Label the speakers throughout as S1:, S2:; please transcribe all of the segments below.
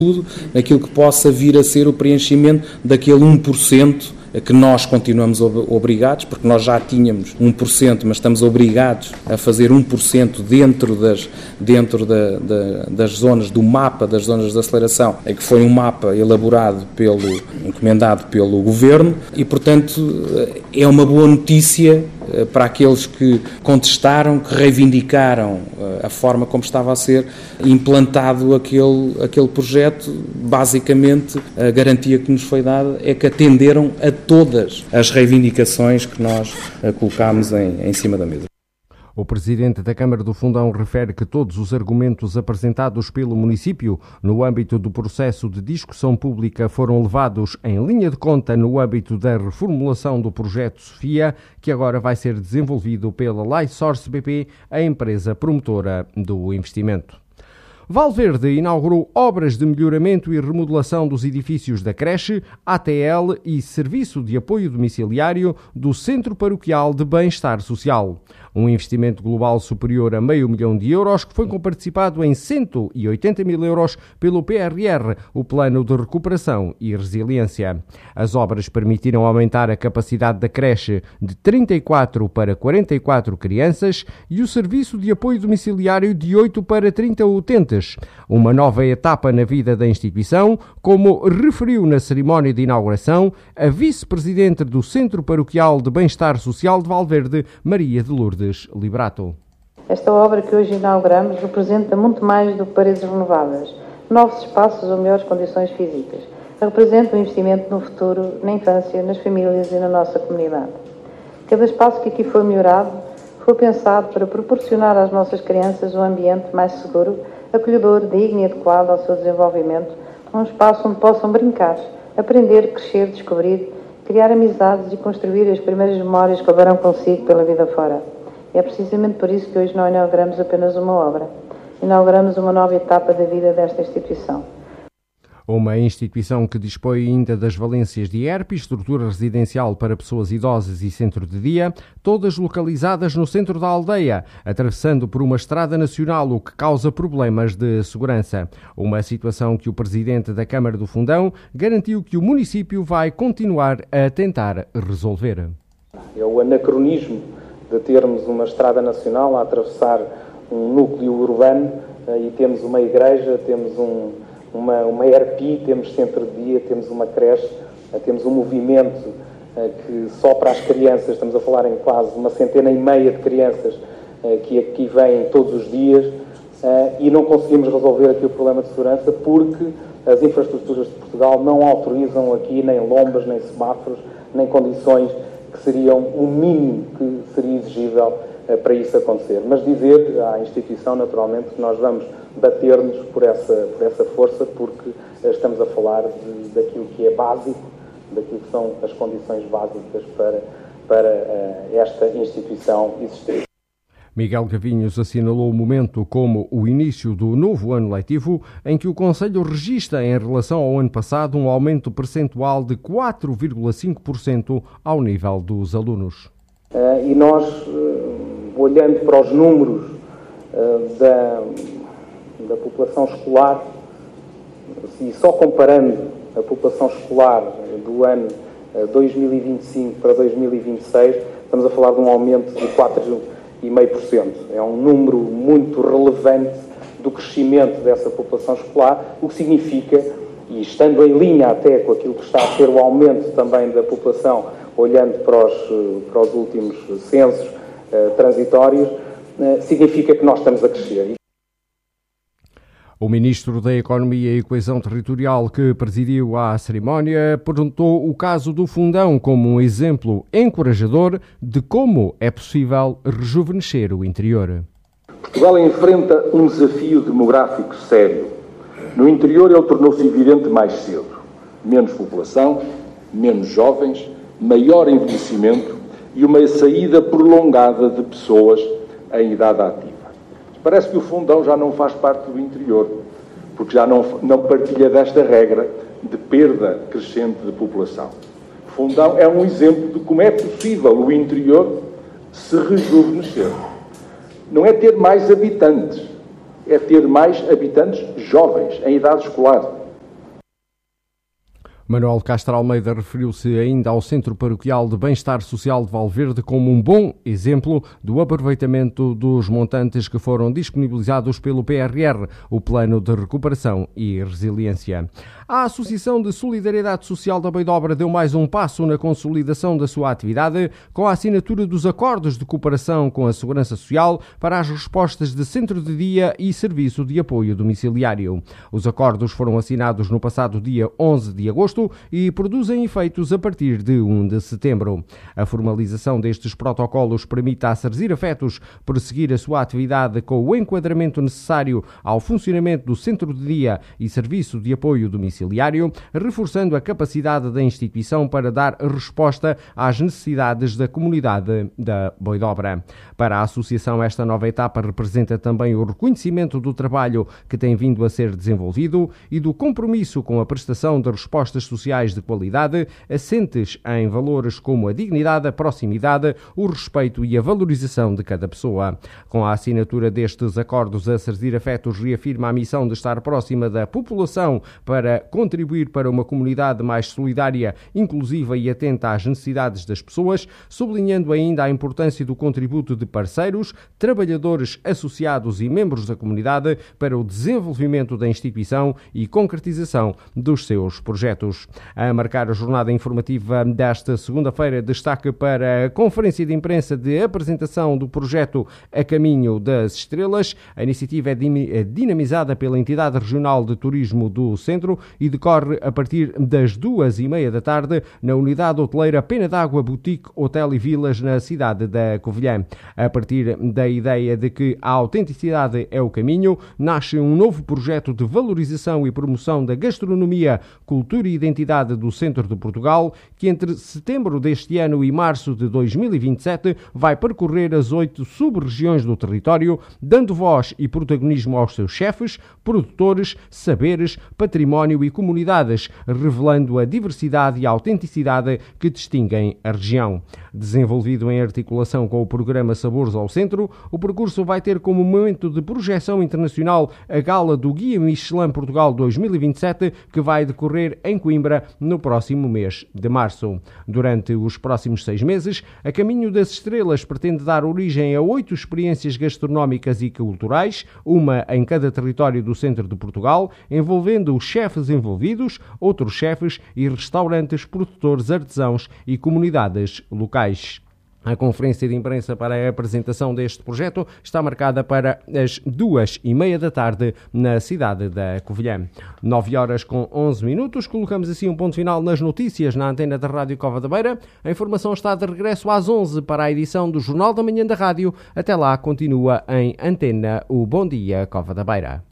S1: aquilo que possa vir a ser o preenchimento daquele 1% que nós continuamos obrigados, porque nós já tínhamos 1%, mas estamos obrigados a fazer 1% dentro das zonas do mapa, das zonas de aceleração, que foi um mapa encomendado pelo Governo, e, portanto, é uma boa notícia para aqueles que contestaram, que reivindicaram a forma como estava a ser implantado aquele projeto. Basicamente, a garantia que nos foi dada é que atenderam a todas as reivindicações que nós colocámos em cima da mesa.
S2: O presidente da Câmara do Fundão refere que todos os argumentos apresentados pelo município no âmbito do processo de discussão pública foram levados em linha de conta no âmbito da reformulação do projeto Sofia, que agora vai ser desenvolvido pela Lightsource BP, a empresa promotora do investimento. Valverde inaugurou obras de melhoramento e remodelação dos edifícios da creche, ATL e Serviço de Apoio Domiciliário do Centro Paroquial de Bem-Estar Social. Um investimento global superior a €500 mil que foi comparticipado em €180 mil pelo PRR, o Plano de Recuperação e Resiliência. As obras permitiram aumentar a capacidade da creche de 34 para 44 crianças e o Serviço de Apoio Domiciliário de 8 para 30 utentes. Uma nova etapa na vida da instituição, como referiu na cerimónia de inauguração a vice-presidente do Centro Paroquial de Bem-Estar Social de Valverde, Maria de Lourdes Librato.
S3: Esta obra que hoje inauguramos representa muito mais do que paredes renováveis, novos espaços ou melhores condições físicas. Representa um investimento no futuro, na infância, nas famílias e na nossa comunidade. Cada espaço que aqui foi melhorado foi pensado para proporcionar às nossas crianças um ambiente mais seguro, acolhedor, digno e adequado ao seu desenvolvimento, um espaço onde possam brincar, aprender, crescer, descobrir, criar amizades e construir as primeiras memórias que levarão consigo pela vida fora. É precisamente por isso que hoje não inauguramos apenas uma obra. Inauguramos uma nova etapa da vida desta instituição.
S2: Uma instituição que dispõe ainda das valências de ERP, estrutura residencial para pessoas idosas e centro de dia, todas localizadas no centro da aldeia, atravessando por uma estrada nacional, o que causa problemas de segurança. Uma situação que o presidente da Câmara do Fundão garantiu que o município vai continuar a tentar resolver.
S4: É o anacronismo de termos uma estrada nacional a atravessar um núcleo urbano e temos uma igreja, temos uma ERP, temos centro de dia, temos uma creche, temos um movimento que só para as crianças, estamos a falar em quase 150 de crianças que aqui vêm todos os dias e não conseguimos resolver aqui o problema de segurança porque as infraestruturas de Portugal não autorizam aqui nem lombas, nem semáforos, nem condições que seriam o mínimo que seria exigível para isso acontecer. Mas dizer à instituição, naturalmente, que nós vamos bater-nos por essa força, porque estamos a falar daquilo que é básico, daquilo que são as condições básicas para esta instituição existir.
S2: Miguel Gavinhos assinalou o momento como o início do novo ano letivo, em que o Conselho registra, em relação ao ano passado, um aumento percentual de 4,5% ao nível dos alunos.
S4: E nós, olhando para os números da população escolar, e só comparando a população escolar do ano 2025 para 2026, estamos a falar de um aumento de 4,5%. É um número muito relevante do crescimento dessa população escolar, o que significa, e estando em linha até com aquilo que está a ser o aumento também da população, olhando para os últimos censos transitórios, significa que nós estamos a crescer.
S2: O Ministro da Economia e Coesão Territorial, que presidiu a cerimónia, apontou o caso do Fundão como um exemplo encorajador de como é possível rejuvenescer o interior.
S5: Portugal enfrenta um desafio demográfico sério. No interior ele tornou-se evidente mais cedo. Menos população, menos jovens, maior envelhecimento e uma saída prolongada de pessoas em idade ativa. Parece que o Fundão já não faz parte do interior, porque já não partilha desta regra de perda crescente de população. O Fundão é um exemplo de como é possível o interior se rejuvenescer. Não é ter mais habitantes, é ter mais habitantes jovens, em idade escolar.
S2: Manuel Castro Almeida referiu-se ainda ao Centro Paroquial de Bem-Estar Social de Valverde como um bom exemplo do aproveitamento dos montantes que foram disponibilizados pelo PRR, o Plano de Recuperação e Resiliência. A Associação de Solidariedade Social da Beidobra deu mais um passo na consolidação da sua atividade com a assinatura dos acordos de cooperação com a Segurança Social para as respostas de centro de dia e serviço de apoio domiciliário. Os acordos foram assinados no passado dia 11 de agosto e produzem efeitos a partir de 1 de setembro. A formalização destes protocolos permite à Sarzir Afetos prosseguir a sua atividade com o enquadramento necessário ao funcionamento do centro de dia e serviço de apoio domiciliário, reforçando a capacidade da instituição para dar resposta às necessidades da comunidade da Beidobra. Para a associação, esta nova etapa representa também o reconhecimento do trabalho que tem vindo a ser desenvolvido e do compromisso com a prestação de respostas sociais de qualidade, assentes em valores como a dignidade, a proximidade, o respeito e a valorização de cada pessoa. Com a assinatura destes acordos, a Sarzir Afetos reafirma a missão de estar próxima da população para contribuir para uma comunidade mais solidária, inclusiva e atenta às necessidades das pessoas, sublinhando ainda a importância do contributo de parceiros, trabalhadores, associados e membros da comunidade para o desenvolvimento da instituição e concretização dos seus projetos. A marcar a jornada informativa desta segunda-feira, destaque para a conferência de imprensa de apresentação do projeto A Caminho das Estrelas. A iniciativa é dinamizada pela entidade regional de turismo do centro e decorre a partir das 2h30 da tarde na unidade hoteleira Pena d'Água Boutique Hotel e Vilas na cidade da Covilhã. A partir da ideia de que a autenticidade é o caminho, nasce um novo projeto de valorização e promoção da gastronomia, cultura e identidade do centro de Portugal, que entre setembro deste ano e março de 2027 vai percorrer as 8 sub-regiões do território, dando voz e protagonismo aos seus chefes, produtores, saberes, património e comunidades, revelando a diversidade e a autenticidade que distinguem a região. Desenvolvido em articulação com o programa Sabores ao Centro, o percurso vai ter como momento de projeção internacional a gala do Guia Michelin Portugal 2027, que vai decorrer em Coimbra no próximo mês de março. Durante os próximos 6 meses, A Caminho das Estrelas pretende dar origem a 8 experiências gastronómicas e culturais, uma em cada território do centro de Portugal, envolvendo os chefes envolvidos, outros chefes e restaurantes, produtores, artesãos e comunidades locais. A conferência de imprensa para a apresentação deste projeto está marcada para as 2h30 da tarde na cidade da Covilhã. 9h11. Colocamos assim um ponto final nas notícias na antena da Rádio Cova da Beira. A informação está de regresso às 11 para a edição do Jornal da Manhã da Rádio. Até lá, continua em antena o Bom Dia Cova da Beira.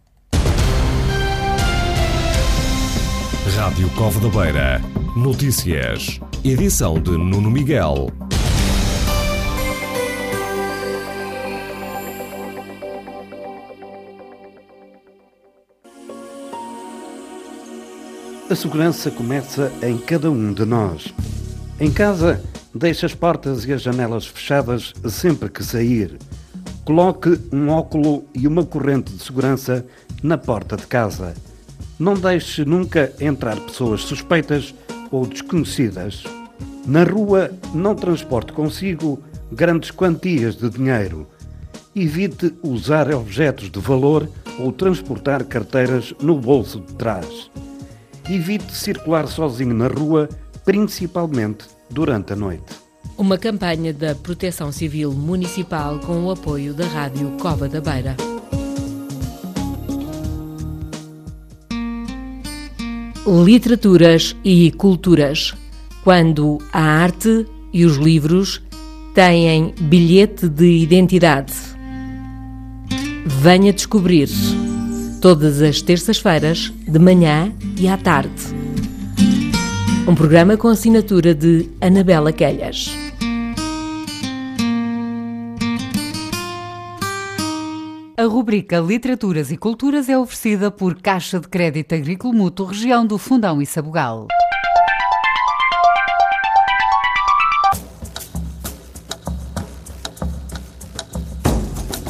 S6: Rádio Cova da Beira. Notícias. Edição de Nuno Miguel.
S7: A segurança começa em cada um de nós. Em casa, deixe as portas e as janelas fechadas sempre que sair. Coloque um óculo e uma corrente de segurança na porta de casa. Não deixe nunca entrar pessoas suspeitas ou desconhecidas. Na rua, não transporte consigo grandes quantias de dinheiro. Evite usar objetos de valor ou transportar carteiras no bolso de trás. Evite circular sozinho na rua, principalmente durante a noite.
S8: Uma campanha da Proteção Civil Municipal com o apoio da Rádio Cova da Beira. Literaturas e culturas. Quando a arte e os livros têm bilhete de identidade. Venha descobrir. Todas as terças-feiras, de manhã e à tarde. Um programa com assinatura de Anabela Quelhas.
S9: A rubrica Literaturas e Culturas é oferecida por Caixa de Crédito Agrícola Mútuo, região do Fundão e Sabugal.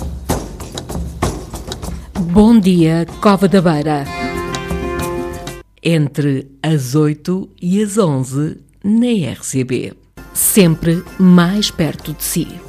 S8: Bom dia, Cova da Beira. entre as 8 e as 11 na RCB. Sempre mais perto de si.